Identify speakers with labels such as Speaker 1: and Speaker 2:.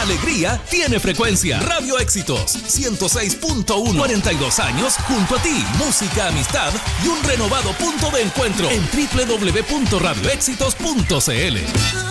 Speaker 1: alegría tiene frecuencia. Radio Éxitos 106.1. 42 años junto a ti. Música, amistad y un renovado punto de encuentro en www.radioéxitos.cl.